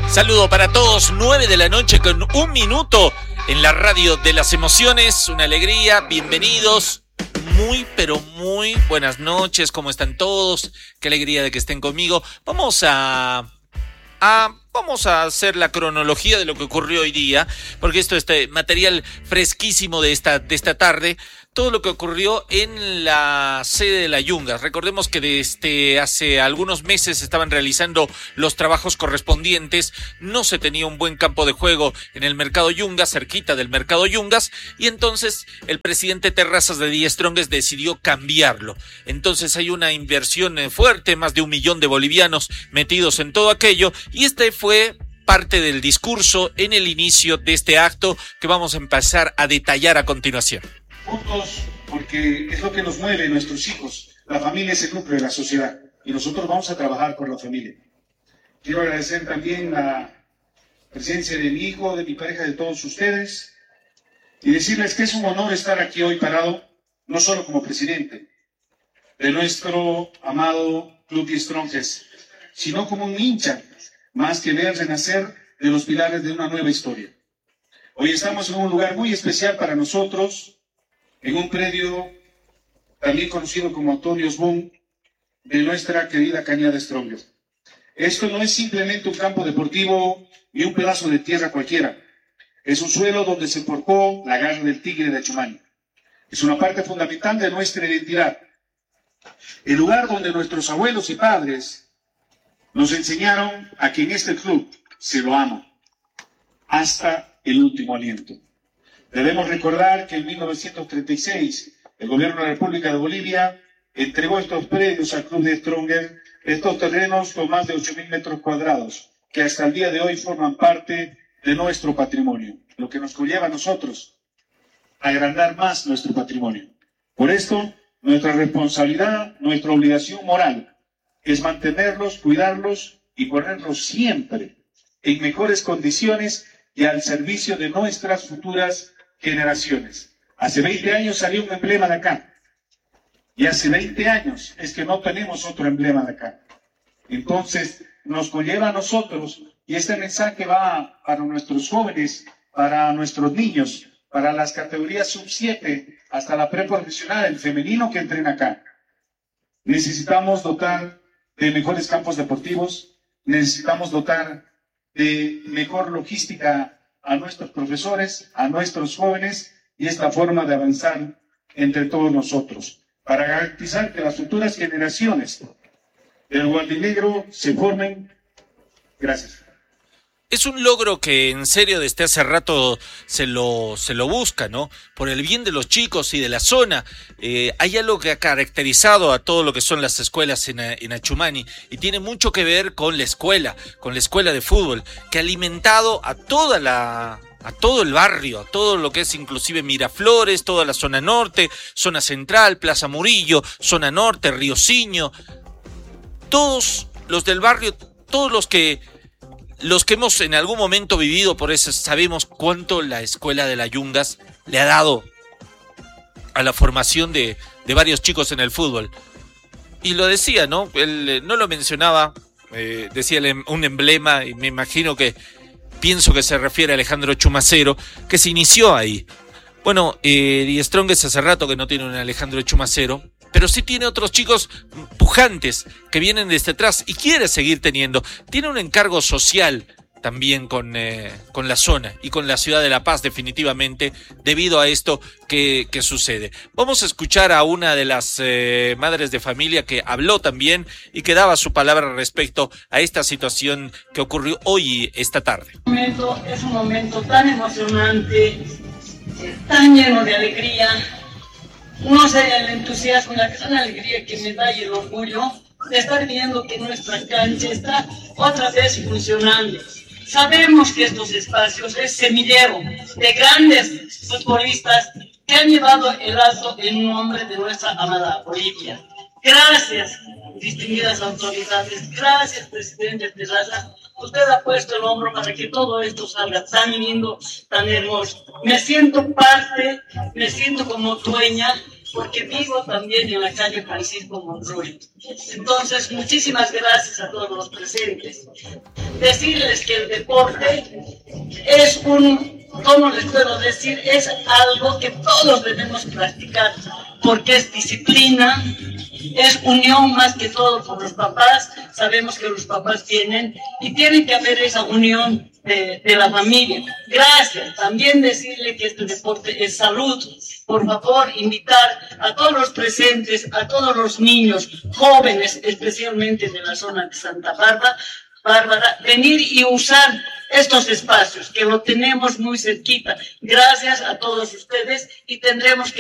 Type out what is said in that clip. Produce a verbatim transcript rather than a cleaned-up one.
Saludo para todos, nueve de la noche con un minuto en la radio de las emociones. Una alegría, bienvenidos. Muy, pero muy buenas noches. ¿Cómo están todos? Qué alegría de que estén conmigo. Vamos a... a vamos a hacer la cronología de lo que ocurrió hoy día, porque esto es este material fresquísimo de esta, de esta tarde. Todo lo que ocurrió en la sede de la Yungas. Recordemos que desde hace algunos meses estaban realizando los trabajos correspondientes. No se tenía un buen campo de juego en el mercado Yungas, cerquita del mercado Yungas, y entonces el presidente Terrazas de Die Strongest decidió cambiarlo. Entonces hay una inversión fuerte, más de un millón de bolivianos metidos en todo aquello, y este fue parte del discurso en el inicio de este acto que vamos a empezar a detallar a continuación. Juntos, porque es lo que nos mueve, nuestros hijos. La familia es el núcleo de la sociedad y nosotros vamos a trabajar por la familia. Quiero agradecer también la presencia de mi hijo, de mi pareja, de todos ustedes y decirles que es un honor estar aquí hoy parado, no solo como presidente de nuestro amado Club Die Strongest, sino como un hincha más que ver renacer de los pilares de una nueva historia. Hoy estamos en un lugar muy especial para nosotros, en un predio también conocido como Antonio Osborne, de nuestra querida Cañada Strongest. Esto no es simplemente un campo deportivo y un pedazo de tierra cualquiera. Es un suelo donde se forjó la garra del tigre de Achumani. Es una parte fundamental de nuestra identidad. El lugar donde nuestros abuelos y padres nos enseñaron a que en este club se lo ama hasta el último aliento. Debemos recordar que en mil novecientos treinta y seis el gobierno de la República de Bolivia entregó estos predios al Club Die Strongest, estos terrenos con más de ocho mil metros cuadrados, que hasta el día de hoy forman parte de nuestro patrimonio, lo que nos conlleva a nosotros a agrandar más nuestro patrimonio. Por esto, nuestra responsabilidad, nuestra obligación moral es mantenerlos, cuidarlos y ponerlos siempre en mejores condiciones y al servicio de nuestras futuras generaciones. Hace veinte años salió un emblema de acá. Y hace veinte años es que no tenemos otro emblema de acá. Entonces, nos conlleva a nosotros, y este mensaje va para nuestros jóvenes, para nuestros niños, para las categorías sub siete, hasta la preprofesional, el femenino que entrena acá. Necesitamos dotar de mejores campos deportivos, necesitamos dotar de mejor logística a nuestros profesores, a nuestros jóvenes, y esta forma de avanzar entre todos nosotros, para garantizar que las futuras generaciones del guardinegro se formen. Gracias. Es un logro que en serio desde hace rato se lo, se lo busca, ¿no? Por el bien de los chicos y de la zona. Eh, hay algo que ha caracterizado a todo lo que son las escuelas en, en Achumani y tiene mucho que ver con la escuela, con la escuela de fútbol, que ha alimentado a toda la... a todo el barrio, a todo lo que es inclusive Miraflores, toda la zona norte, zona central, Plaza Murillo, zona norte, Río Siño. Todos los del barrio, todos los que... Los que hemos en algún momento vivido por eso sabemos cuánto la escuela de la Yungas le ha dado a la formación de, de varios chicos en el fútbol. Y lo decía, ¿no? Él no lo mencionaba, eh, decía un emblema, y me imagino que, pienso que se refiere a Alejandro Chumacero, que se inició ahí. Bueno, eh, Die Strongest hace rato que no tiene un Alejandro Chumacero, pero sí tiene otros chicos pujantes que vienen desde atrás y quiere seguir teniendo. Tiene un encargo social también con, eh, con la zona y con la ciudad de La Paz definitivamente debido a esto que, que sucede. Vamos a escuchar a una de las eh, madres de familia que habló también y que daba su palabra respecto a esta situación que ocurrió hoy, esta tarde. Este momento es un momento tan emocionante, tan lleno de alegría. No sé el entusiasmo, la gran alegría que me da y el orgullo de estar viendo que nuestra cancha está otra vez funcionando. Sabemos que estos espacios es semillero de grandes futbolistas que han llevado el lazo en nombre de nuestra amada Bolivia. Gracias, distinguidas autoridades, gracias, presidente Terrazas. Usted ha puesto el hombro para que todo esto salga tan lindo, tan hermoso. Me siento parte, me siento como dueña porque vivo también en la calle Francisco Monroy. Entonces, muchísimas gracias a todos los presentes. Decirles que el deporte es un, ¿cómo les puedo decir? Es algo que todos debemos practicar, porque es disciplina, es unión más que todo por los papás. Sabemos que los papás tienen y tienen que haber esa unión de, de la familia. Gracias. También decirle que este deporte es salud. Por favor, invitar a todos los presentes, a todos los niños, jóvenes, especialmente de la zona de Santa Bárbara, Bárbara, venir y usar estos espacios, que lo tenemos muy cerquita. Gracias a todos ustedes y tendremos que